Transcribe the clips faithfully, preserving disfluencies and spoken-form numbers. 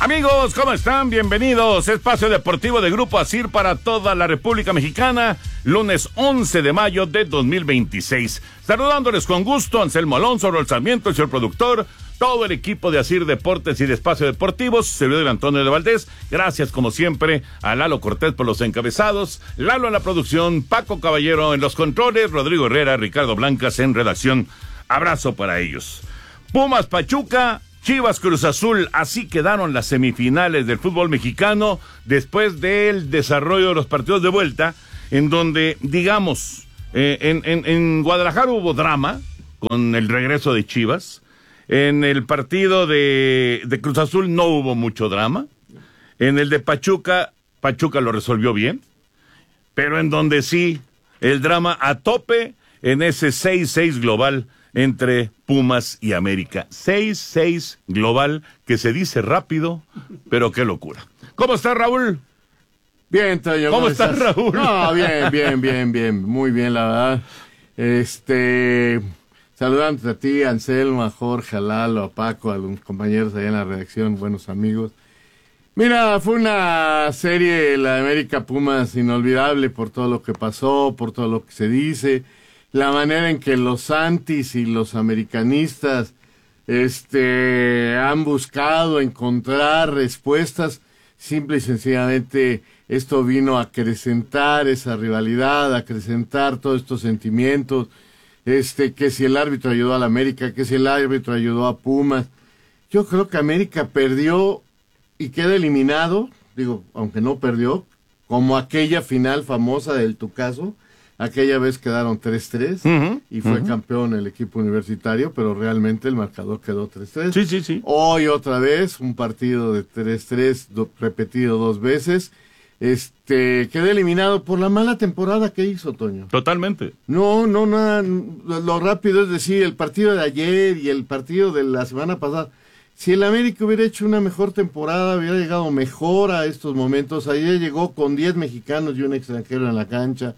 Amigos, ¿cómo están? Bienvenidos. Espacio Deportivo de Grupo Asir para toda la República Mexicana, lunes once de mayo de dos mil veintiséis. Saludándoles con gusto, Anselmo Alonso, Rol Sarmiento, el señor productor, todo el equipo de Asir Deportes y de Espacio Deportivos, servidor Antonio de Valdés. Gracias, como siempre, a Lalo Cortés por los encabezados, Lalo en la producción, Paco Caballero en los controles, Rodrigo Herrera, Ricardo Blancas en redacción. Abrazo para ellos. Pumas Pachuca, Chivas Cruz Azul, así quedaron las semifinales del fútbol mexicano después del desarrollo de los partidos de vuelta, en donde, digamos, eh, en, en, en Guadalajara hubo drama con el regreso de Chivas. En el partido de, de Cruz Azul no hubo mucho drama. En el de Pachuca, Pachuca lo resolvió bien. Pero en donde sí, el drama a tope en ese seis seis global entre Pumas y América. seis seis global, que se dice rápido, pero qué locura. ¿Cómo está, Raúl? Bien, Toño. ¿Cómo, ¿Cómo estás, estás, Raúl? No, bien, bien, bien, bien. Muy bien, la verdad. Este, saludando a ti, a Anselmo, a Jorge, a Lalo, a Paco, a los compañeros allá en la redacción, buenos amigos. Mira, fue una serie, la de América Pumas, inolvidable por todo lo que pasó, por todo lo que se dice, la manera en que los antis y los americanistas este, han buscado encontrar respuestas. Simple y sencillamente esto vino a acrecentar esa rivalidad, a acrecentar todos estos sentimientos, este, que si el árbitro ayudó a la América, que si el árbitro ayudó a Pumas. Yo creo que América perdió y queda eliminado, digo, aunque no perdió, como aquella final famosa del Tucaso. Aquella vez quedaron tres tres uh-huh, y fue uh-huh. campeón el equipo universitario, pero realmente el marcador quedó tres tres. Sí, sí, sí. Hoy otra vez un partido de tres tres do, repetido dos veces. Este, quedé eliminado por la mala temporada que hizo, Toño. Totalmente. No, no, no, lo, lo rápido es decir, el partido de ayer y el partido de la semana pasada. Si el América hubiera hecho una mejor temporada, hubiera llegado mejor a estos momentos. Ayer llegó con diez mexicanos y un extranjero en la cancha.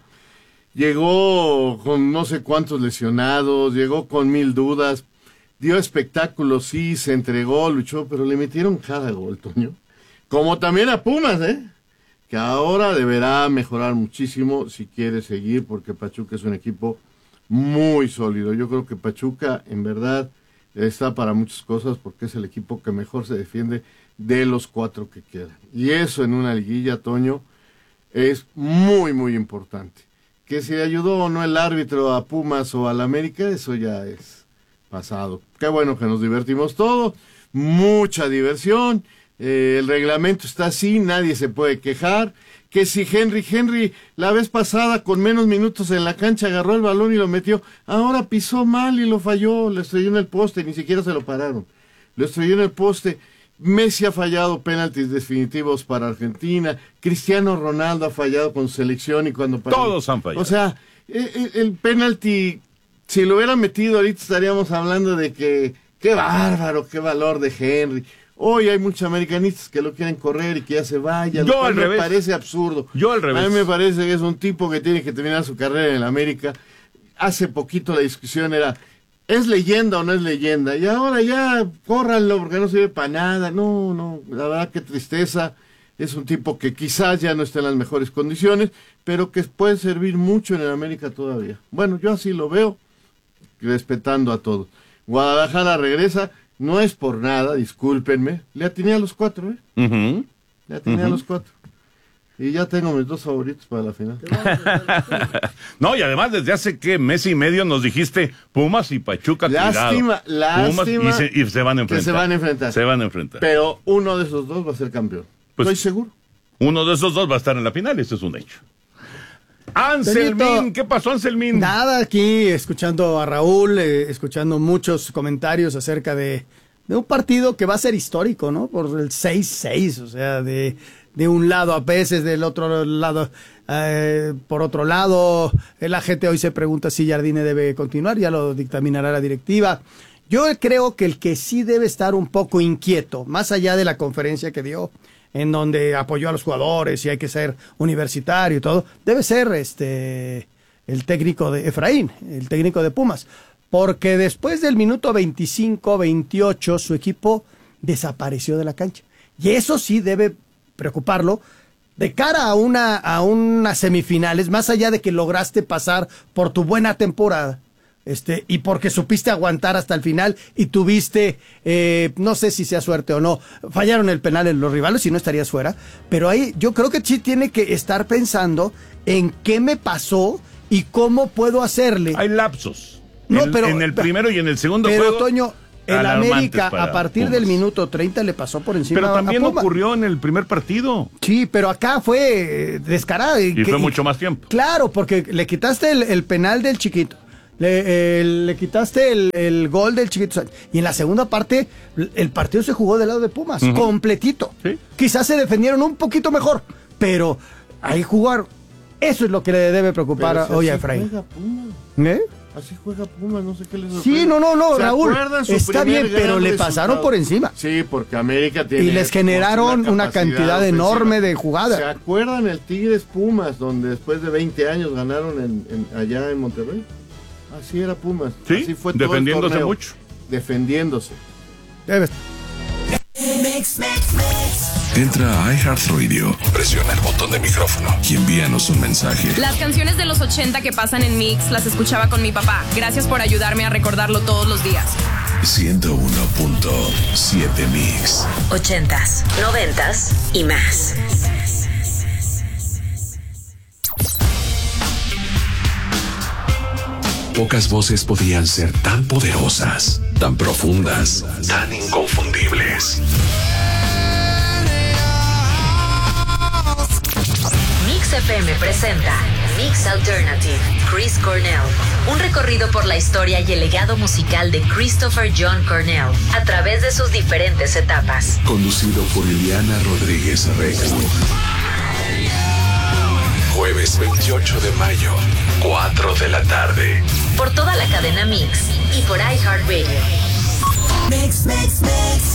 Llegó con no sé cuántos lesionados, llegó con mil dudas, dio espectáculo, sí, se entregó, luchó, pero le metieron cada gol, Toño. Como también a Pumas, ¿eh? Que ahora deberá mejorar muchísimo si quiere seguir, porque Pachuca es un equipo muy sólido. Yo creo que Pachuca, en verdad, está para muchas cosas, porque es el equipo que mejor se defiende de los cuatro que quedan. Y eso en una liguilla, Toño, es muy, muy importante. Que si ayudó o no el árbitro a Pumas o al América, eso ya es pasado. Qué bueno que nos divertimos todos, mucha diversión, eh, el reglamento está así, nadie se puede quejar. Que si Henry, Henry la vez pasada con menos minutos en la cancha agarró el balón y lo metió, ahora pisó mal y lo falló, le estrelló en el poste, ni siquiera se lo pararon, lo estrelló en el poste. Messi ha fallado penaltis definitivos para Argentina, Cristiano Ronaldo ha fallado con selección y cuando... Para... Todos han fallado. O sea, el, el penalti, si lo hubiera metido ahorita estaríamos hablando de que, qué bárbaro, qué valor de Henry. Hoy hay muchos americanistas que lo quieren correr y que ya se vaya, Yo al me revés. parece absurdo. Yo al revés. A mí me parece que es un tipo que tiene que terminar su carrera en el América. Hace poquito la discusión era... ¿es leyenda o no es leyenda? Y ahora ya, córranlo porque no sirve para nada. No, no, la verdad qué tristeza. Es un tipo que quizás ya no está en las mejores condiciones, pero que puede servir mucho en el América todavía. Bueno, yo así lo veo, respetando a todos. Guadalajara regresa, no es por nada, discúlpenme. Le atiné a los cuatro, ¿eh? Uh-huh. Le atiné uh-huh. a los cuatro. Y ya tengo mis dos favoritos para la final. No, y además desde hace que mes y medio nos dijiste Pumas y Pachuca. Lástima, cuidado. lástima. Pumas y, se, y se van a enfrentar. Que se van a enfrentar. Se van a enfrentar. Pero uno de esos dos va a ser campeón. Pues, estoy seguro. Uno de esos dos va a estar en la final, eso es un hecho. Anselmín, ¿qué pasó, Anselmín? Nada, aquí escuchando a Raúl, eh, escuchando muchos comentarios acerca de, de un partido que va a ser histórico, ¿no? Por el seis seis, o sea, de... de un lado a veces, del otro lado, eh, por otro lado, la gente hoy se pregunta si Jardine debe continuar, ya lo dictaminará la directiva. Yo creo que el que sí debe estar un poco inquieto, más allá de la conferencia que dio, en donde apoyó a los jugadores y hay que ser universitario y todo, debe ser este el técnico de Efraín, el técnico de Pumas, porque después del minuto veinticinco veintiocho su equipo desapareció de la cancha. Y eso sí debe preocuparlo de cara a una a unas semifinales, más allá de que lograste pasar por tu buena temporada, este y porque supiste aguantar hasta el final y tuviste, eh, no sé si sea suerte o no, fallaron el penal en los rivales, si no estarías fuera, pero ahí yo creo que sí tiene que estar pensando en qué me pasó y cómo puedo hacerle. Hay lapsos. No, en, pero, en el primero y en el segundo pero, juego. Pero, Toño, el América a partir Pumas. del minuto treinta le pasó por encima. Pero también a Pumas. ocurrió en el primer partido. Sí, pero acá fue descarado. Y, y fue mucho más tiempo. Claro, porque le quitaste el, el penal del Chiquito. Le, eh, le quitaste el, el gol del Chiquito. Y en la segunda parte, el partido se jugó del lado de Pumas, uh-huh. completito. ¿Sí? Quizás se defendieron un poquito mejor, pero ahí jugar, eso es lo que le debe preocupar si hoy a Efraín. ¿Eh? Así juega Pumas, no sé qué les Sí, no, no, no, Raúl, está bien, pero le pasaron resultado? por encima. Sí, porque América tiene... Y les generaron una, una cantidad ofensiva. enorme de jugadas. ¿Se acuerdan el Tigres Pumas, donde después de veinte años ganaron en, en, allá en Monterrey? Así era Pumas. Sí, así fue defendiéndose todo el torneo, mucho. Defendiéndose. Debes. Entra a iHeartRadio, presiona el botón de micrófono y envíanos un mensaje. Las canciones de los ochenta que pasan en Mix las escuchaba con mi papá. Gracias por ayudarme a recordarlo todos los días. ciento uno punto siete Mix. Ochentas, noventas y más. Pocas voces podían ser tan poderosas, tan profundas, tan inconfundibles. Mix F M presenta Mix Alternative, Chris Cornell. Un recorrido por la historia y el legado musical de Christopher John Cornell a través de sus diferentes etapas. Conducido por Ileana Rodríguez Arregui. Jueves veintiocho de mayo, cuatro de la tarde. Por toda la cadena Mix y por iHeartRadio. Mix, mix, mix.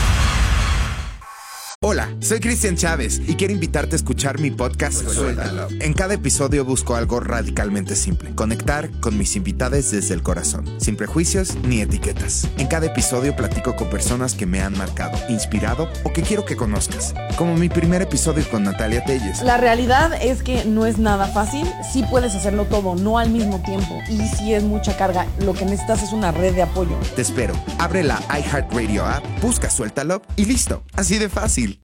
Hola, soy Cristian Chávez y quiero invitarte a escuchar mi podcast Suéltalo. En cada episodio busco algo radicalmente simple: conectar con mis invitados desde el corazón, sin prejuicios ni etiquetas. En cada episodio platico con personas que me han marcado, inspirado o que quiero que conozcas, como mi primer episodio con Natalia Telles. La realidad es que no es nada fácil. Sí puedes hacerlo todo, no al mismo tiempo, y sí es mucha carga. Lo que necesitas es una red de apoyo. Te espero. Abre la iHeartRadio app, busca Suéltalo y listo. Así de fácil.